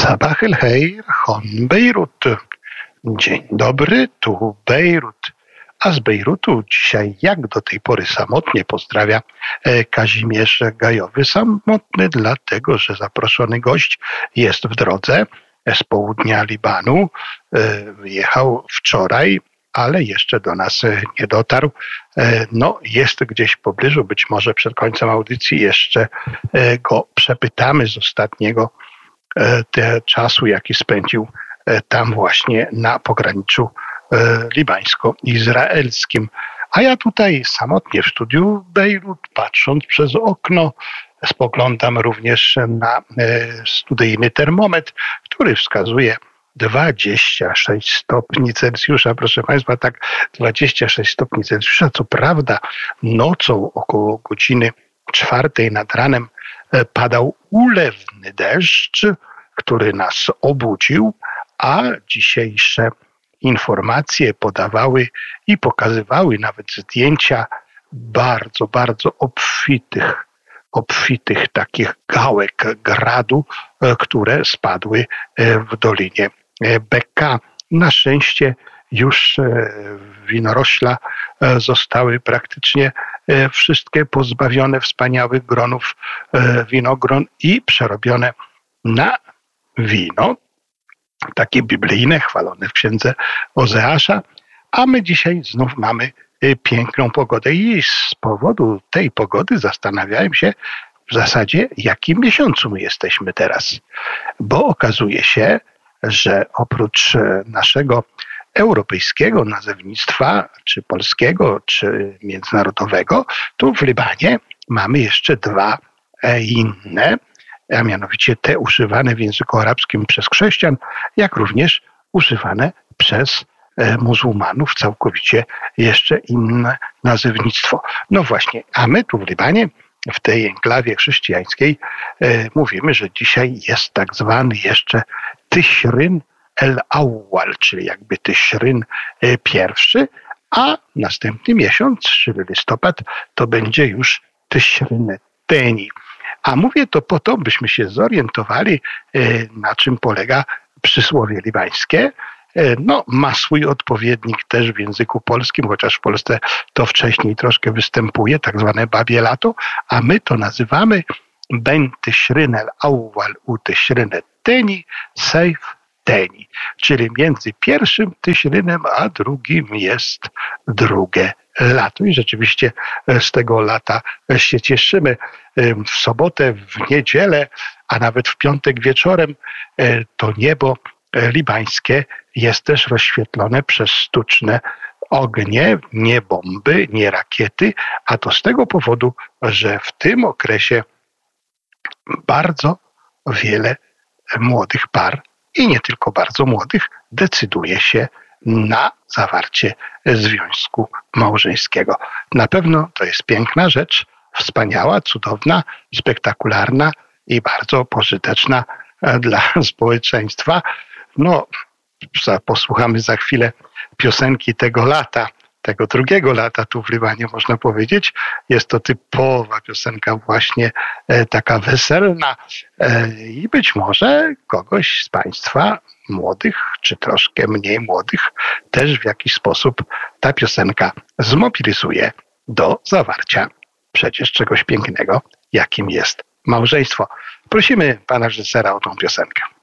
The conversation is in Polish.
Sabah el Heir, Hon Bejrut. Dzień dobry, tu Bejrut. A z Bejrutu dzisiaj, jak do tej pory, samotnie pozdrawia Kazimierz Gajowy. Samotny dlatego, że zaproszony gość jest w drodze z południa Libanu. Jechał wczoraj, ale jeszcze do nas nie dotarł. No, jest gdzieś w pobliżu, być może przed końcem audycji jeszcze go przepytamy z ostatniego czasu, jaki spędził tam właśnie na pograniczu libańsko-izraelskim. A ja tutaj samotnie w studiu Bejrut, patrząc przez okno, spoglądam również na studyjny termometr, który wskazuje 26 stopni Celsjusza. Proszę Państwa, tak 26 stopni Celsjusza. Co prawda nocą około godziny 4 nad ranem padał ulewny deszcz, który nas obudził, a dzisiejsze informacje podawały i pokazywały nawet zdjęcia bardzo, bardzo obfitych takich gałek gradu, które spadły w Dolinie Bekka. Na szczęście już winorośla zostały praktycznie wszystkie pozbawione wspaniałych gronów winogron i przerobione na wino, takie biblijne, chwalone w księdze Ozeasza, a my dzisiaj znów mamy piękną pogodę i z powodu tej pogody zastanawiałem się w zasadzie, jakim miesiącu my jesteśmy teraz, bo okazuje się, że oprócz naszego europejskiego nazewnictwa, czy polskiego, czy międzynarodowego, tu w Libanie mamy jeszcze dwa inne, a mianowicie te używane w języku arabskim przez chrześcijan, jak również używane przez muzułmanów, całkowicie jeszcze inne nazewnictwo. No właśnie, a my tu w Libanie, w tej enklawie chrześcijańskiej, mówimy, że dzisiaj jest tak zwany jeszcze Tyśryn el-Awwal, czyli jakby Tyśryn pierwszy, a następny miesiąc, czyli listopad, to będzie już Tyśryn Teni. A mówię to po to, byśmy się zorientowali, na czym polega przysłowie libańskie. No, ma swój odpowiednik też w języku polskim, chociaż w Polsce to wcześniej troszkę występuje, tak zwane babie lato, a my to nazywamy Ben Tyśryn el-Awwal u Tyśryn Teni Sejf Teni, czyli między pierwszym Tyśrynem a drugim jest drugie lato. I rzeczywiście z tego lata się cieszymy. W sobotę, w niedzielę, a nawet w piątek wieczorem to niebo libańskie jest też rozświetlone przez sztuczne ognie, nie bomby, nie rakiety, a to z tego powodu, że w tym okresie bardzo wiele młodych par i nie tylko bardzo młodych decyduje się na zawarcie związku małżeńskiego. Na pewno to jest piękna rzecz, wspaniała, cudowna, spektakularna i bardzo pożyteczna dla społeczeństwa. No, posłuchamy za chwilę piosenki tego lata, tego drugiego lata tu w Libanie, można powiedzieć. Jest to typowa piosenka właśnie taka weselna i być może kogoś z Państwa młodych, czy troszkę mniej młodych, też w jakiś sposób ta piosenka zmobilizuje do zawarcia przecież czegoś pięknego, jakim jest małżeństwo. Prosimy pana reżysera o tą piosenkę.